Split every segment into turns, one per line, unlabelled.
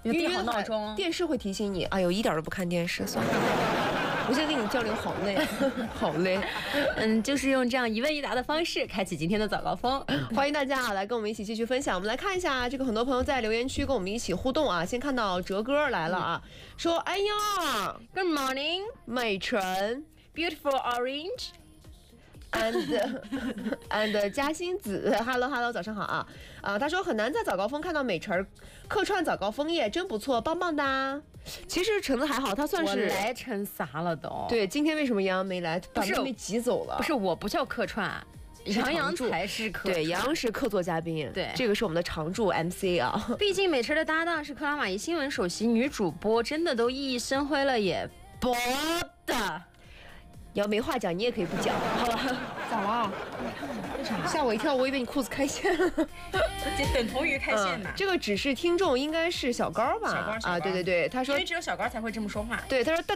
定好闹钟，
电视会提醒你。哎呦，一点都不看电视，算了。我现在跟你交流好累，好累。
就是用这样一问一答的方式开启今天的早高峰。
欢迎大家啊，来跟我们一起继续分享。我们来看一下，这个很多朋友在留言区跟我们一起互动啊。先看到哲哥来了啊，说：“哎呀
，Good morning，
美晨
，beautiful orange。”
and 嘉欣子 ，Hello， 早上好啊！他说很难在早高峰看到美晨客串早高峰夜，真不错，棒棒的。其实橙子还好，他算是
我来成啥了都。
对，今天为什么杨洋没来？把妹妹挤走了。
不是，我不叫客串，杨洋才是客串。
对，杨洋是客座嘉宾。
对，
这个是我们的常驻 MC 啊。
毕竟美晨的搭档是克拉玛依新闻首席女主播，真的都熠熠生辉了也，博的。
你要没话讲，你也可以不讲，好吧？咋了？为啥？吓我一跳，我以为你裤子开线了。
这等同于开线呐。
这个只是听众，应该是小高吧？
小高啊，
对对对，他说，
因为只有小高才会这么说话。
对，他说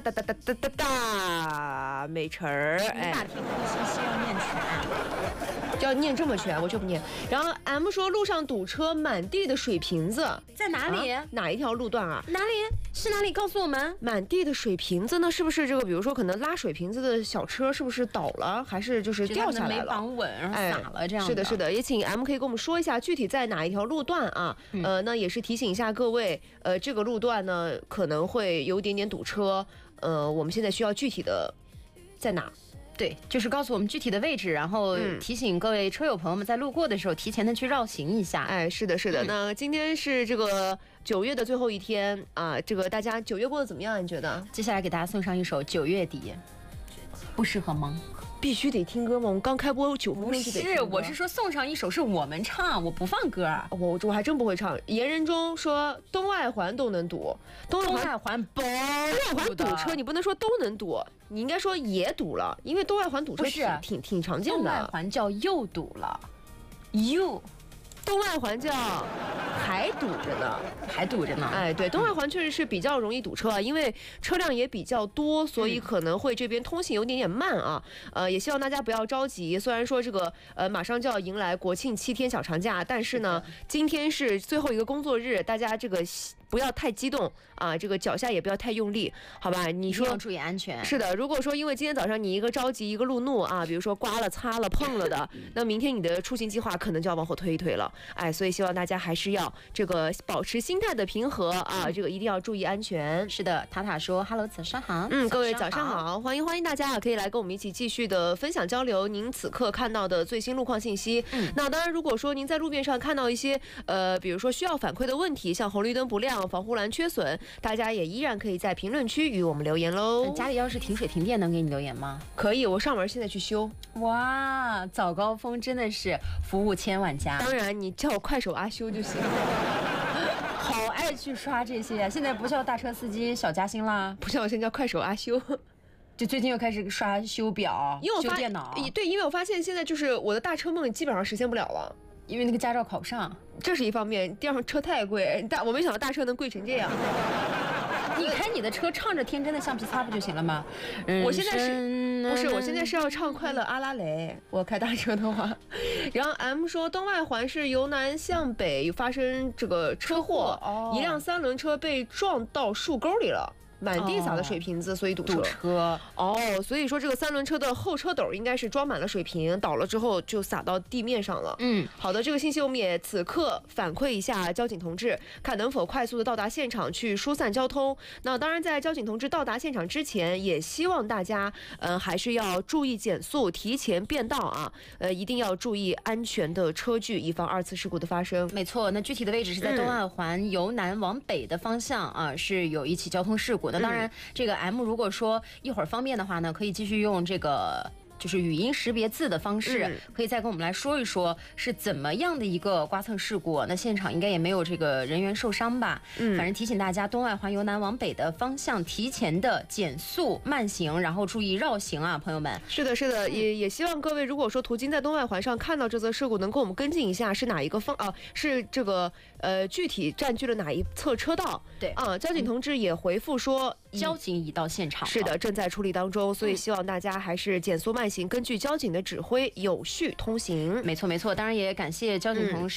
哒，美晨儿，
哎，听众信息要念全。
要念这么全，我就不念。然后 M 说路上堵车，满地的水瓶子，
在哪里？
哪一条路段啊？
哪里？是哪里？告诉我们。
满地的水瓶子呢？是不是这个？比如说，可能拉水瓶子的小车是不是倒了，还是就是掉下来了？
没绑稳，然后洒了这样。
是的，是的。也请 M 可以跟我们说一下具体在哪一条路段啊？那也是提醒一下各位，这个路段呢可能会有点点堵车，我们现在需要具体的在哪？
对，就是告诉我们具体的位置，然后提醒各位车友朋友们在路过的时候提前的去绕行一下。
哎，是的，是的。那今天是这个9月的最后一天啊，这个大家9月过得怎么样？你觉得？
接下来给大家送上一首《9月底》，不适合吗？
必须得听歌吗？我们刚开播9分钟就得听歌。
是，我是说送上一首是我们唱，我不放歌。
我还真不会唱。言人中说东外环都能堵，东外环堵车，你不能说都能堵，你应该说也堵了，因为东外环堵车挺常见的。
东外环叫又堵了，又。
东外环叫还堵着呢，
还堵着呢。
哎，对，东外环确实是比较容易堵车啊，因为车辆也比较多，所以可能会这边通行有点慢啊。也希望大家不要着急。虽然说这个马上就要迎来国庆7天小长假，但是呢，今天是最后一个工作日，大家这个不要太激动啊，这个脚下也不要太用力，好吧？你说
要注意安全。
是的，如果说因为今天早上你一个着急一个路怒啊，比如说刮了、擦了、碰了的，那明天你的出行计划可能就要往后推一推了。哎，所以希望大家还是要这个保持心态的平和啊，这个一定要注意安全。
是的，塔塔说 ，Hello， 早上好。
各位早上好，欢迎大家啊，可以来跟我们一起继续的分享交流您此刻看到的最新路况信息。那当然，如果说您在路面上看到一些比如说需要反馈的问题，像红绿灯不亮、防护栏缺损，大家也依然可以在评论区与我们留言喽。
家里要是停水停电，能给你留言吗？
可以，我上门现在去修。
哇，早高峰真的是服务千万家。
当然，你叫我快手阿修就行。
好爱去刷这些，现在不叫大车司机小嘉欣啦，
不叫我现在叫快手阿修。
就最近又开始刷修表、修电脑。
对，因为我发现现在就是我的大车梦基本上实现不了了，
因为那个驾照考不上，
这是一方面。第二，车太贵，我没想到大车能贵成这样。
你开你的车唱着天真的橡皮擦不就行了吗？
我现在我现在是要唱快乐阿拉蕾，我开大车的话。然后 M 说东外环是由南向北发生这个车祸，一辆3轮车被撞到树沟里了。满地撒的水瓶子，所以堵车。所以说这个3轮车的后车斗应该是装满了水瓶，倒了之后就洒到地面上了。好的，这个信息我们也此刻反馈一下交警同志，看能否快速的到达现场去疏散交通。那当然，在交警同志到达现场之前，也希望大家还是要注意减速，提前变道啊。一定要注意安全的车距，以防2次事故的发生。
没错，那具体的位置是在东外环由南往北的方向啊，是有一起交通事故。那当然，这个 M 如果说一会儿方便的话呢，可以继续用这个就是语音识别字的方式，可以再跟我们来说一说是怎么样的一个刮蹭事故。那现场应该也没有这个人员受伤吧？反正提醒大家，东外环由南往北的方向提前的减速慢行，然后注意绕行啊，朋友们。
是的，是的，也希望各位如果说途经在东外环上看到这则事故，能跟我们跟进一下是哪一个是这个具体占据了哪一侧车道？
对
啊，交警同志也回复说，
交警已到现场了，
是的，正在处理当中，所以希望大家还是减速慢行，根据交警的指挥有序通行。
没错没错，当然也感谢交警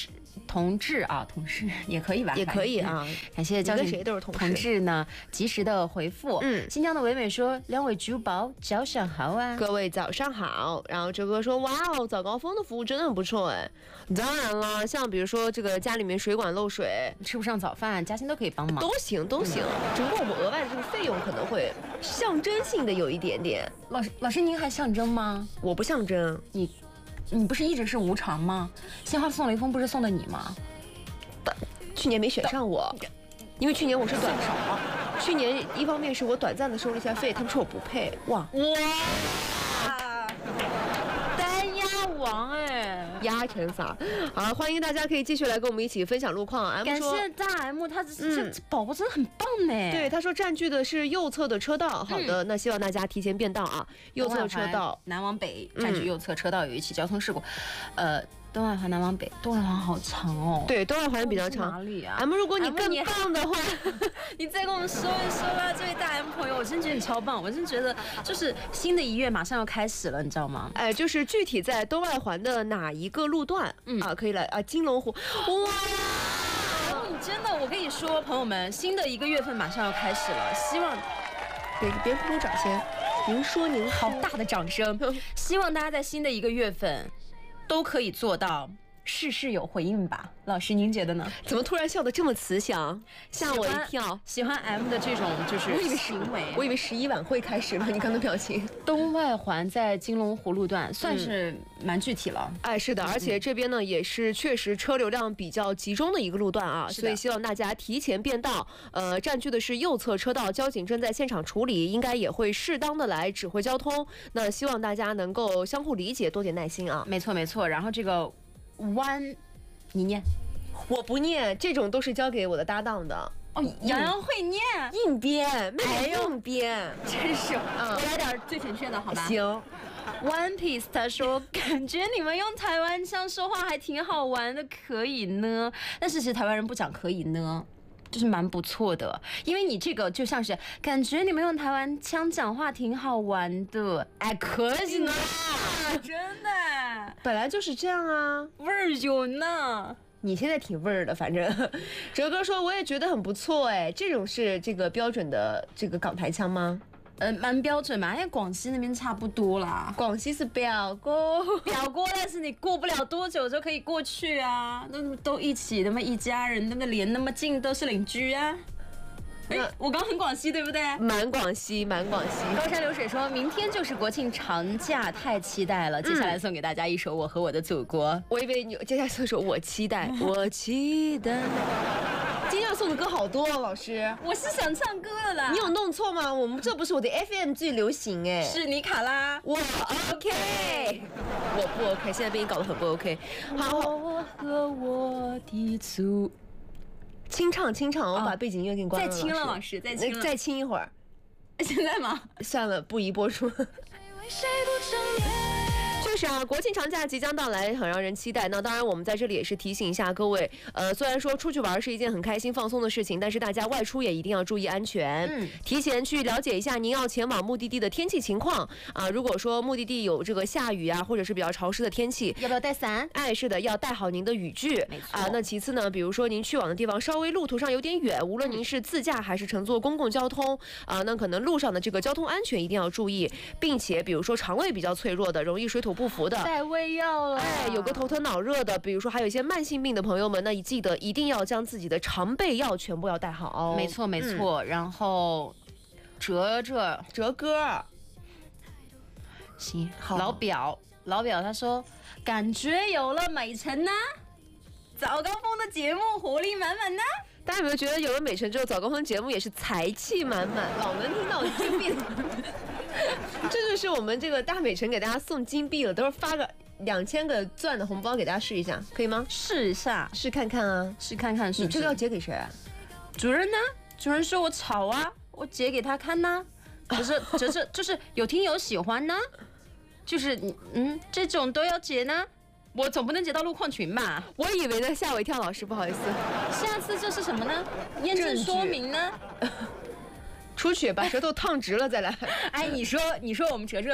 同志也可以吧？
也可以啊。
感谢交警
谁都是
同志呢及时的回复。新疆的唯美说两位主播早上好啊，
各位早上好。然后哲哥说哇哦，早高峰的服务真的很不错哎。当然了，像比如说这个家里面水管漏水，
吃不上早饭，嘉欣都可以帮忙，
都行。只不过我们额外的这个费用可能会象征性的有一点点。
老师您还象征吗？
我不象征。
你不是一直是无偿吗？鲜花送雷锋不是送的你吗？
去年没选上我，因为去年我是短少。去年一方面是我短暂的收了一下费，他们说我不配。哇，
单压王哎，
压成啥？好，欢迎大家可以继续来跟我们一起分享路况。
感谢大 M， 他这宝宝真的很棒呢。
对，他说占据的是右侧的车道。好的，那希望大家提前变道啊。右侧车道
南往北占据右侧车道，有一起交通事故。东外环南往北，东外环好长哦。
对，东外环比较长。
哪里啊
？M， 如果你更棒的话，
你再跟我们说一说吧，这位大 M 朋友，我真觉得你超棒，我真觉得就是新的1月马上要开始了，你知道吗？
哎，就是具体在东外环的哪一个路段可以来啊？金龙湖，哇！
你真的，我跟你说，朋友们，新的1个月份马上要开始了，希望
别鼓掌先，您说您
好大的掌声，希望大家在新的1个月份都可以做到事事有回应吧。老师您觉得呢？
怎么突然笑得这么慈祥，吓我一跳。
喜欢 M 的这种就是行为，
我以为11晚会开始了，你看那表情。
东外环在金龙湖路段算是蛮具体了。
哎，是的，而且这边呢也是确实车流量比较集中的一个路段啊，所以希望大家提前变道。占据的是右侧车道，交警正在现场处理，应该也会适当的来指挥交通。那希望大家能够相互理解，多点耐心啊。
没错。然后这个弯，你念，
我不念，这种都是交给我的搭档的。
哦，洋洋会念，
硬编，没用编，
真是。我来点最准确的，好吧？
行。
One Piece 他说，感觉你们用台湾腔说话还挺好玩的，可以呢。但是其实台湾人不讲可以呢。就是蛮不错的，因为你这个就像是感觉你们用台湾腔讲话挺好玩的，哎，可以呢，真的，
本来就是这样啊，
味儿有呢。
你现在挺味儿的，反正哲哥说我也觉得很不错哎，这种是这个标准的这个港台腔吗？
蛮标准嘛，因为广西那边差不多啦。
广西是表哥，
但是你过不了多久就可以过去啊，都一起，那么一家人，那么连那么近，都是邻居啊。我刚很广西对不对？
蛮广西。
高山流水说，明天就是国庆长假，太期待了。接下来送给大家一首《我和我的祖国》。
我以为你接下来送一首《我期待》，我期待。今天要送的歌好多哦，老师。
我是想唱歌的啦。
你有弄错吗？我们这不是我的 FM 最流行哎。
是尼卡拉。
我 OK。我不 OK， 现在被你搞得很不 OK。好，
我和我的祖。
清唱，我把背景音乐给你关了。
再清了，老师，
再清一会儿。
现在吗？
算了，不宜播出。就是啊，国庆长假即将到来，很让人期待。那当然，我们在这里也是提醒一下各位，虽然说出去玩是一件很开心放松的事情，但是大家外出也一定要注意安全。提前去了解一下您要前往目的地的天气情况啊。如果说目的地有这个下雨啊，或者是比较潮湿的天气，
要不要带伞？
哎，是的，要带好您的雨具。
没错
啊。那其次呢，比如说您去往的地方稍微路途上有点远，无论您是自驾还是乘坐公共交通啊，那可能路上的这个交通安全一定要注意，并且比如说肠胃比较脆弱的，容易水土不服的，
带胃药了。
哎，有个头疼脑热的，比如说还有一些慢性病的朋友们，那你记得一定要将自己的常备药全部要带好。
没错。然后哲哥，行，好。老表他说，感觉有了美晨呢，早高峰的节目活力满满呢。
大家有没有觉得有了美晨之后，早高峰节目也是财气满满，老能听到金币了。这就是我们这个大美晨给大家送金币了，都是发个2000个钻的红包给大家试一下，可以吗？
试一下，
试看看啊，
试看看是。
你这个要截给谁啊？
主任呢？主任说我吵啊，我截给他看呢。就是有听有喜欢呢，就是这种都要截呢。我总不能截到路况群吧？
我以为呢，吓我一跳，老师不好意思。
下次这是什么呢？验证说明呢？
出去把舌头烫直了再来。
哎，你说我们哲哲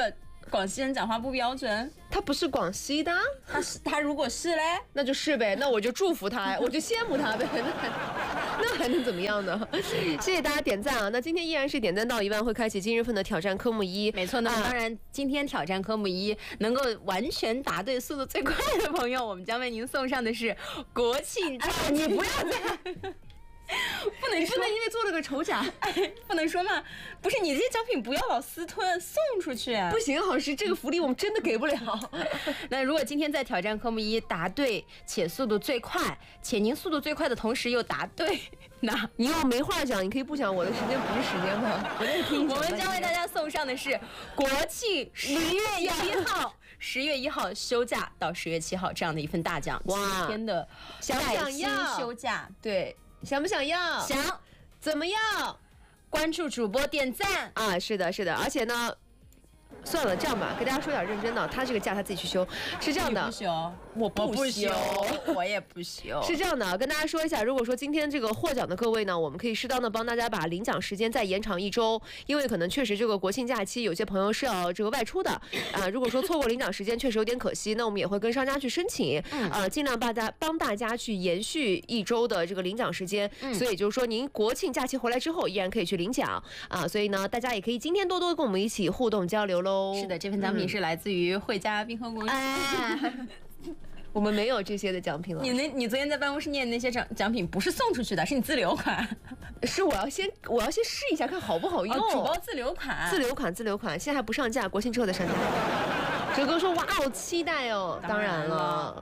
广西人讲话不标准？
他不是广西的，
他如果是嘞，
那就是呗，那我就祝福他，我就羡慕他呗，那还能怎么样呢？谢谢大家点赞啊！那今天依然是点赞到1万会开启今日份的挑战科目1。
没错，那么当然，今天挑战科目1能够完全答对速度最快的朋友，我们将为您送上的是国庆假期。
你不要再。
不能说，
不能因为做了个丑甲，
不能说嘛？不是你这些奖品不要老私吞，送出去。
不行，老师，这个福利我们真的给不了。
那如果今天在挑战科目1答对且速度最快，且您速度最快的同时又答对，那
你要没话讲，你可以不讲，我的时间不是时间吗？我在听。
我们将为大家送上的是国庆10月1号。10月1号休假到10月7号这样的一份大奖，7天的带薪休假，
对。想不想要？
想，
怎么要？
关注主播点赞
啊！是的，是的，而且呢，算了，这样吧，给大家说点认真的，他这个假他自己去休，是这样的。
你不休，
我不休，
我也不休。
是这样的，跟大家说一下，如果说今天这个获奖的各位呢，我们可以适当的帮大家把领奖时间再延长1周，因为可能确实这个国庆假期有些朋友是要这个外出的啊，如果说错过领奖时间，确实有点可惜，那我们也会跟商家去申请，尽量帮大家去延续1周的这个领奖时间，所以就是说您国庆假期回来之后依然可以去领奖啊，所以呢，大家也可以今天多多跟我们一起互动交流喽。
是的，这份奖品是来自于汇佳冰河公司。
我们没有这些的奖品了。
你昨天在办公室念的那些奖品不是送出去的，是你自留款。
是我要先试一下看好不好用。
主包自留款。
自留款，现在还不上架，国庆之后再上架。哲哥说：“哇，好期待哦！”当然了。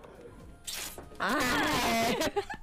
哎。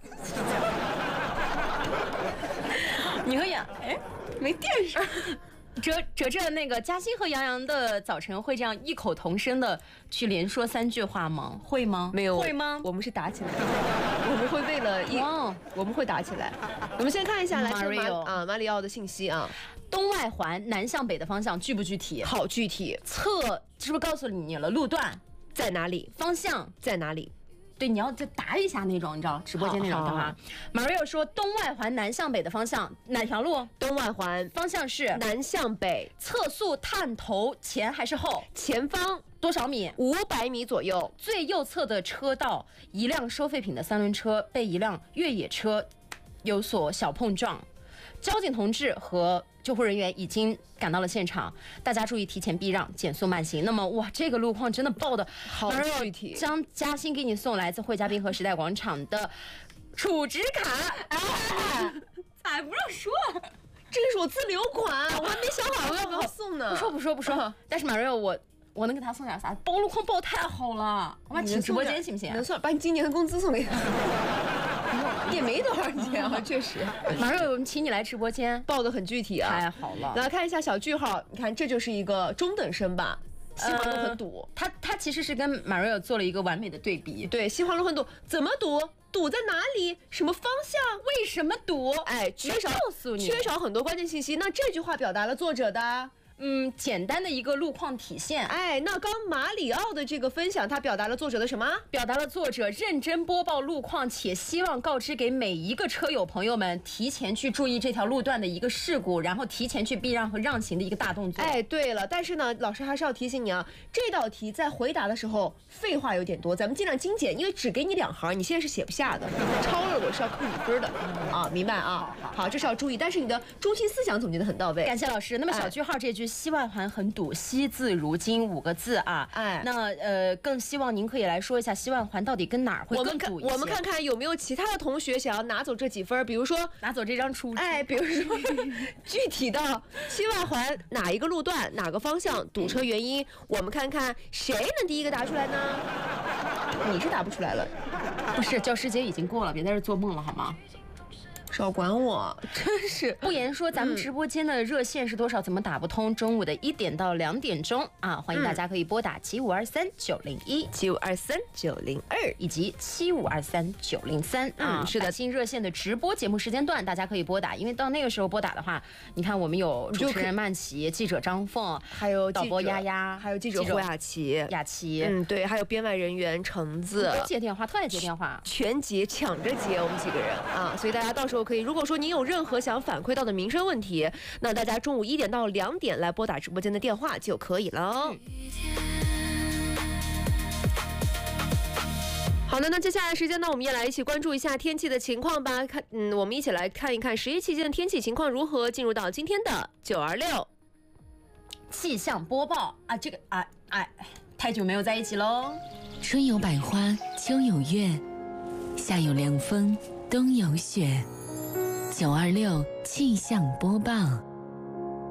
你和杨没电视。这那个嘉欣和杨洋的早晨会这样异口同声的去连说3句话吗？会吗？
没有。
会吗？
我们是打起来，我们会为了我们会打起来。我们先看一下来自马里奥的信息啊。
东外环南向北的方向具不具体？
好具体。
是不是告诉你了？路段
在哪里？
方向
在哪里？
对，你要就答一下那种，你知道直播间那种的话。Mario 说东外环南向北的方向哪条路？
东外环
方向是
南向北。
测速探头前还是后？
前方
多少米
？500米左右。
最右侧的车道，一辆收废品的3轮车被一辆越野车有所小碰撞，交警同志和救护人员已经赶到了现场，大家注意提前避让，减速慢行。那么哇，这个路况真的报的
好具体。
将嘉欣给你送来自汇佳滨河时代广场的储值卡。咋不让说？
这个是我自留款，我还没想好我要不要送呢。
不说。但是马瑞我能给他送点啥？报路况报太好了，我把请直播间行不行？
能算，把你今年的工资送给他。也没多少钱啊，确实。
马上我们请你来直播间，
报的很具体啊，
太好了。
来看一下小句号，你看这就是一个中等深吧。西华路很堵，
他其实是跟马瑞尔做了一个完美的对比。
对，西华路很堵，怎么堵？堵在哪里？什么方向？
为什么堵？
哎，缺少很多关键信息。那这句话表达了作者的。
简单的一个路况体现。
哎，那刚马里奥的这个分享，它表达了作者的什么？
表达了作者认真播报路况，且希望告知给每一个车友朋友们提前去注意这条路段的一个事故，然后提前去避让和让行的一个大动作。
哎，对了，但是呢，老师还是要提醒你啊，这道题在回答的时候废话有点多，咱们尽量精简，因为只给你2行，你现在是写不下的，超了我是要扣你分的啊，明白啊？好，这是要注意，但是你的中心思想总结的很到位，
感谢老师。那么小句号这句西外环很堵，惜字如金5个字啊。
哎，
那更希望您可以来说一下西外环到底跟哪儿会更堵一些。
我们看看有没有其他的同学想要拿走这几分，比如说
拿走这张出。
哎，比如说具体到西外环哪一个路段哪个方向堵车原因，我们看看谁能第一个答出来呢？你是答不出来了，
不是，教师节已经过了，别在这做梦了好吗？
少管我，真是。
不言说咱们直播间的热线是多少？怎么打不通？中午的1点到2点钟啊，欢迎大家可以拨打7523-901、
7523-902
以及7523-903啊。是的，新热线的直播节目时间段，大家可以拨打，因为到那个时候拨打的话，你看我们有主持人曼琪、记者张凤，
还有
导播丫丫，
还有记者胡雅琪，对，还有编外人员橙子，
都接电话，特爱接电话，
全接抢着接我们几个人啊，所以大家到时候都可以。如果说您有任何想反馈到的民生问题，那大家中午1点到2点来拨打直播间的电话就可以了。好的，那接下来时间呢，我们也来一起关注一下天气的情况吧。我们一起来看一看10一期间的天气情况如何。进入到今天的926
气象播报啊，这个太久没有在一起喽。
春有百花，秋有月，夏有凉风，冬有雪。926气象播报。